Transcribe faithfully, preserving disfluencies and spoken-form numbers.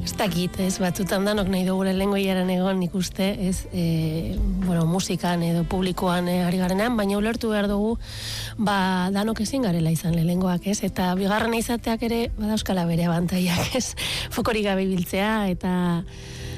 Ez dakit, ez, batzutan danok nahi dugu lehengoiaren egon ikuste, ez, e, bueno, musikan edo publikoan e, ari garenan, baina ulertu behar dugu, ba, danok ezin garela izan lehengoak, ez, eta bigarren izateak ere, badauzkala bere abantaiak, ez, fokorik gabe biltzea, eta